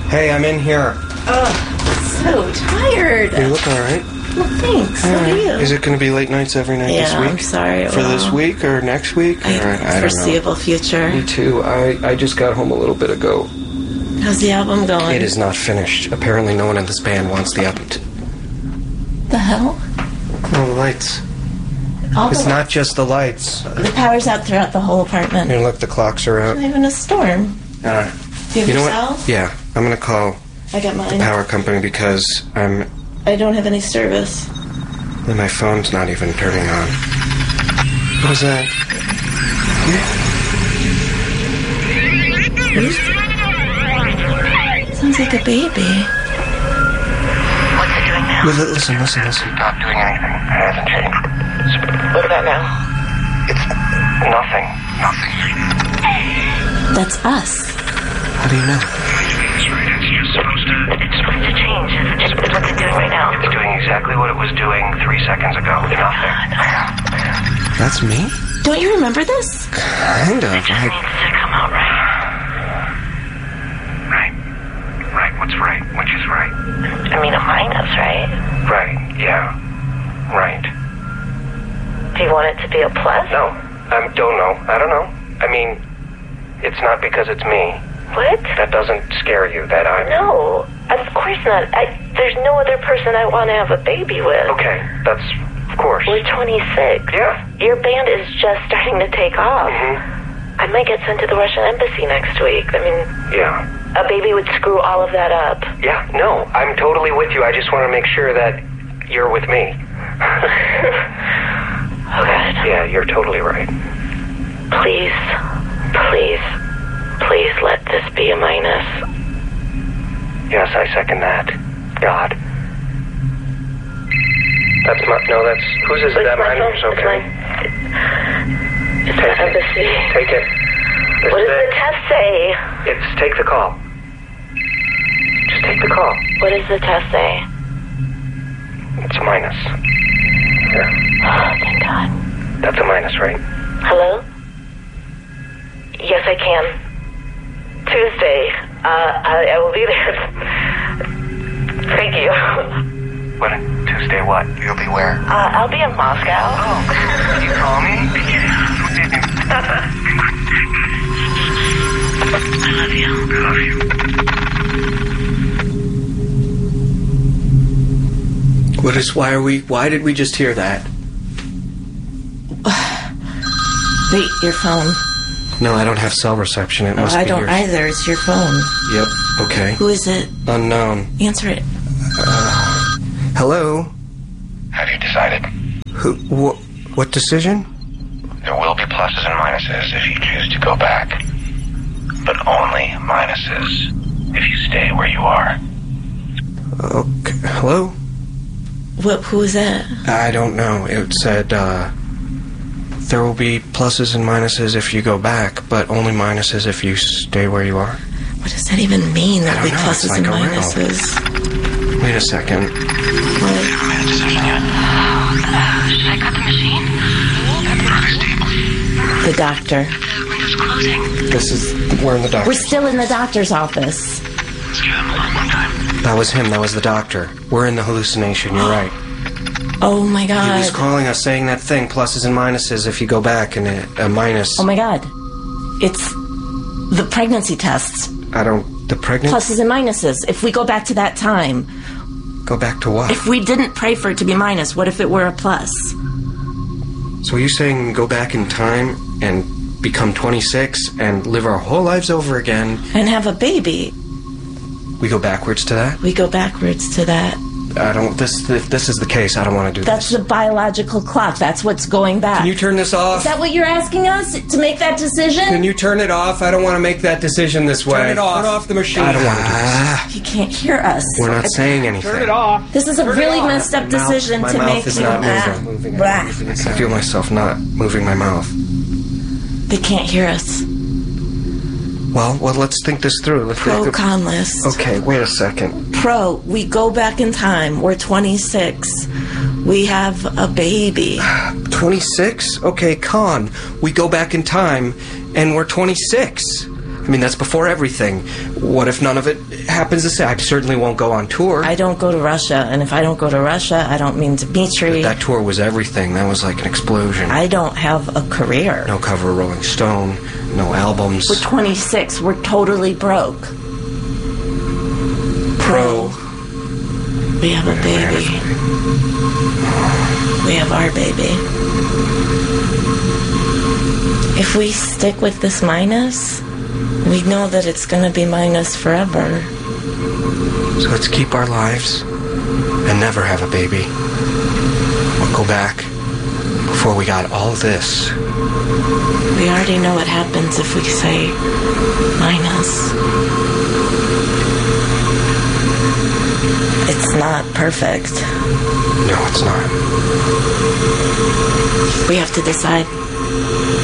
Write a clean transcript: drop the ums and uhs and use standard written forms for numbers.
Hey, I'm in here. So tired. You look all right. Well, thanks. How are you? Is it going to be late nights every night this week? I'm sorry. For this week or next week? I don't know. Foreseeable future. Me too. I just got home a little bit ago. How's the album going? It is not finished. Apparently no one in this band wants the album The hell? Oh, the lights. It's not just the lights. The power's out throughout the whole apartment. Here, look, the clocks are out. Not even a storm. Do you have know your cell? what? Yeah, I'm going to call I got mine. the power company because I don't have any service. my phone's not even turning on. What was that? Sounds like a baby. What's it doing now? Listen. Not doing anything. It hasn't changed. What about now? It's nothing. Nothing. That's us. How do you know? It's supposed to change. What's it doing right now? It's doing exactly what it was doing 3 seconds ago. Nothing. That's me? Don't you remember this? Kind of. It just needs to come out right. Right. What's right? Which is right? I mean, a minus, right? Right. Yeah. Right. Do you want it to be a plus? No. I don't know. I don't know. I mean, it's not because it's me. What? That doesn't scare you, that I'm... No, of course not. There's no other person I want to have a baby with. Okay, that's... Of course. We're 26. Yeah. Your band is just starting to take off. Mm-hmm. I might get sent to the Russian embassy next week. I mean... Yeah. A baby would screw all of that up. Yeah, no, I'm totally with you. I just want to make sure that you're with me. Oh, God. Yeah, you're totally right. Please let this be a minus. Yes, I second that. God. Whose is it? That mine? It's Okay. mine. It's the embassy. Take it. What does the test say? It's take the call. Just take the call. What does the test say? It's a minus. Yeah. Oh, thank God. That's a minus, right? Hello? Yes, I can. Tuesday. I will be there. Thank you. What? Tuesday what? You'll be where? I'll be in Moscow. Oh, did you call me? I love you. Why did we just hear that? Wait, your phone. No, I don't have cell reception. It must be I don't yours. either. It's your phone. Yep, okay. Who is it? Unknown. Answer it. Hello? Have you decided? What decision? There will be pluses and minuses if you choose to go back. But only minuses if you stay where you are. Okay, hello? Who is that? I don't know. It said, there will be pluses and minuses if you go back, but only minuses if you stay where you are. What does that even mean? There'll be pluses it's like and a riddle. minuses. Wait a second. What? Haven't made a decision yet. Should I cut the machine? The doctor. The window's closing. We're in the doctor. We're still in the doctor's office. Let's give him a little more time. That was him. That was the doctor. We're in the hallucination. You're right. Oh my He God. was calling us, saying that thing, pluses and minuses if you go back, and a minus. Oh my God. It's the pregnancy tests. The pregnant? Pluses and minuses. If we go back to that time. Go back to what? If we didn't pray for it to be minus, what if it were a plus? So you're saying go back in time and become 26 and live our whole lives over again? And have a baby. We go backwards to that? We go backwards to that. If this is the case, I don't want to do That's this. the biological clock. That's what's going back. Can you turn this off? Is that what you're asking us? To make that decision? Can you turn it off? I don't want to make that decision this way. Turn it off. Turn off the machine. I don't want to do this. You can't hear us. We're not saying anything. Turn it off. This is a really messed up decision My to mouth make is you not laugh. moving. Blah. I feel myself not moving my mouth. They can't hear us. Well, let's think this through. Let's Pro con list. Okay, wait a second. Pro, we go back in time. We're 26. We have a baby. 26? Okay, con. We go back in time, and we're 26. I mean, that's before everything. What if none of it happens to say? I certainly won't go on tour. I don't go to Russia, and if I don't go to Russia, I don't mean Dmitri. But that tour was everything. That was like an explosion. I don't have a career. No cover of Rolling Stone, no albums. We're 26. We're totally broke. Pro. We have a baby. We have our baby. If we stick with this minus, we know that it's going to be minus forever. So let's keep our lives and never have a baby. We'll go back before we got all this. We already know what happens if we say minus. It's not perfect. No, it's not. We have to decide